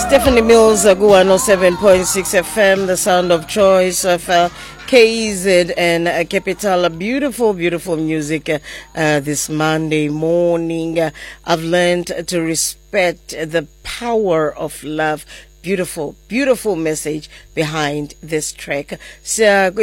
Stephanie Mills, Go 107.6 FM, the sound of choice of KZ and Capital. Beautiful, beautiful music this Monday morning. I've learned to respect the power of love. Beautiful, beautiful message behind this track. So,